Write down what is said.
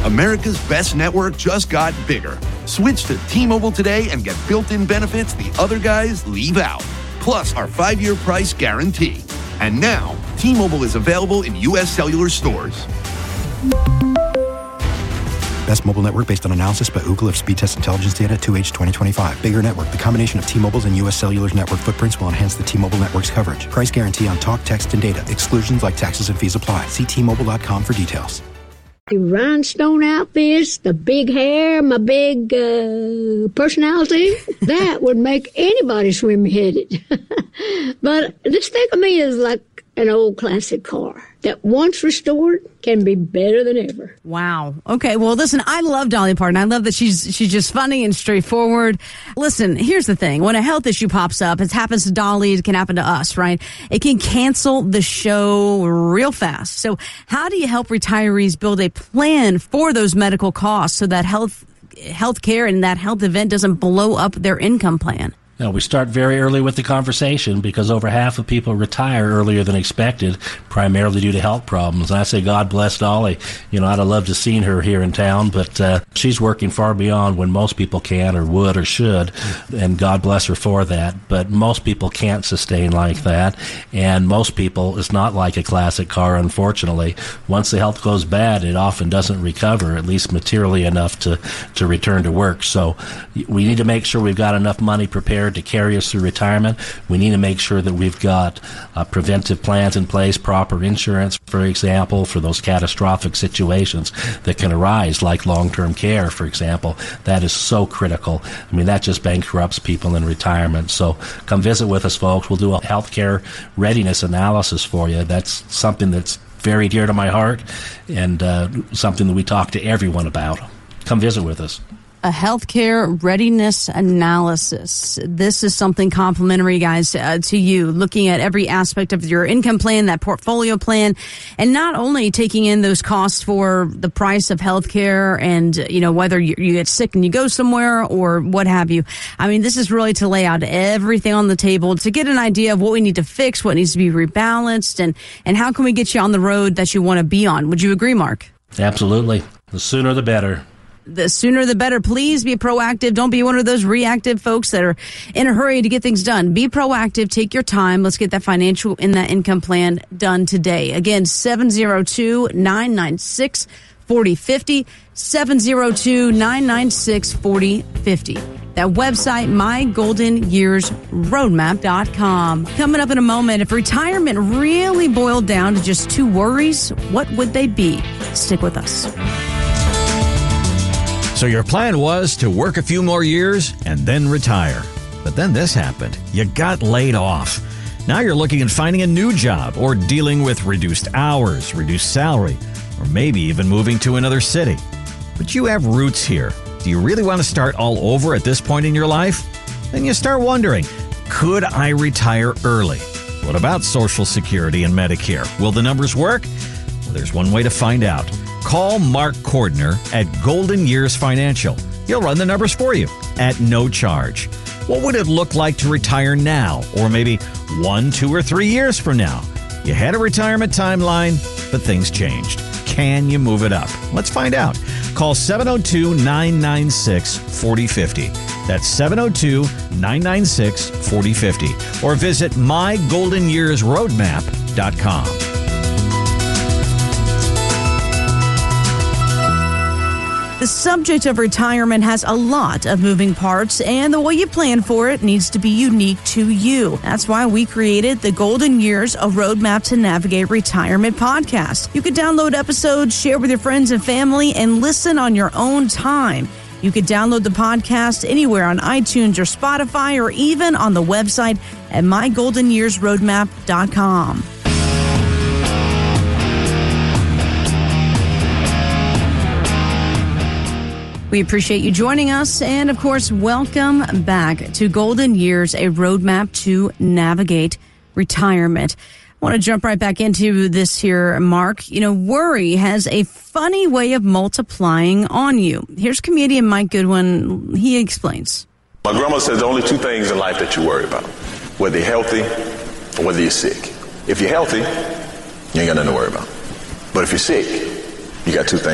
America's best network just got bigger. Switch to T-Mobile today and get built-in benefits the other guys leave out. Plus our 5-year price guarantee. And now, T-Mobile is available in U.S. cellular stores. Best mobile network based on analysis by Ookla of speed test intelligence data 2H 2025. Bigger network. The combination of T-Mobile's and U.S. Cellular's network footprints will enhance the T-Mobile network's coverage. Price guarantee on talk, text, and data. Exclusions like taxes and fees apply. See T-Mobile.com for details. The rhinestone outfits, the big hair, my big personality, that would make anybody swim-headed. But this thing of me is like an old classic car that once restored can be better than ever. Wow. Okay. Well, listen, I love Dolly Parton. I love that she's just funny and straightforward. Listen, here's the thing. When a health issue pops up, it happens to Dolly, it can happen to us, right? It can cancel the show real fast. So how do you help retirees build a plan for those medical costs so that health care and that health event doesn't blow up their income plan? No, we start very early with the conversation because over half of people retire earlier than expected, primarily due to health problems. And I say, God bless Dolly. You know, I'd have loved to have seen her here in town, but she's working far beyond when most people can or would or should, and God bless her for that. But most people can't sustain like that, and most people, it's not like a classic car, unfortunately. Once the health goes bad, it often doesn't recover, at least materially enough to return to work. So we need to make sure we've got enough money prepared to carry us through retirement. We need to make sure that we've got preventive plans in place, proper insurance, for example, for those catastrophic situations that can arise, like long-term care, for example. That is so critical. I mean, that just bankrupts people in retirement. So come visit with us, folks. We'll do a healthcare readiness analysis for you. That's something that's very dear to my heart and something that we talk to everyone about. Come visit with us. A healthcare readiness analysis. This is something complimentary, guys, to you, looking at every aspect of your income plan, that portfolio plan, and not only taking in those costs for the price of healthcare and, you know, whether you get sick and you go somewhere or what have you. I mean, this is really to lay out everything on the table to get an idea of what we need to fix, what needs to be rebalanced, and how can we get you on the road that you want to be on. Would you agree, Mark? Absolutely. The sooner the better. The sooner the better. Please be proactive. Don't be one of those reactive folks that are in a hurry to get things done. Be proactive. Take your time. Let's get that financial and that income plan done today. Again, 702-996-4050. 702-996-4050. That website, mygoldenyearsroadmap.com. Coming up in a moment, if retirement really boiled down to just two worries, what would they be? Stick with us. So your plan was to work a few more years and then retire. But then this happened. You got laid off. Now you're looking at finding a new job or dealing with reduced hours, reduced salary, or maybe even moving to another city. But you have roots here. Do you really want to start all over at this point in your life? Then you start wondering, could I retire early? What about Social Security and Medicare? Will the numbers work? Well, there's one way to find out. Call Mark Cordner at Golden Years Financial. He'll run the numbers for you at no charge. What would it look like to retire now, or maybe 1, 2, or 3 years from now? You had a retirement timeline, but things changed. Can you move it up? Let's find out. Call 702-996-4050. That's 702-996-4050. Or visit mygoldenyearsroadmap.com. The subject of retirement has a lot of moving parts, and the way you plan for it needs to be unique to you. That's why we created the Golden Years, a Roadmap to Navigate Retirement podcast. You can download episodes, share with your friends and family, and listen on your own time. You can download the podcast anywhere on iTunes or Spotify, or even on the website at mygoldenyearsroadmap.com. We appreciate you joining us, and of course, welcome back to Golden Years, a roadmap to navigate retirement. I want to jump right back into this here, Mark. You know, worry has a funny way of multiplying on you. Here's comedian Mike Goodwin. He explains. My grandma says there are only two things in life that you worry about, whether you're healthy or whether you're sick. If you're healthy, you ain't got nothing to worry about. But if you're sick, you got two things.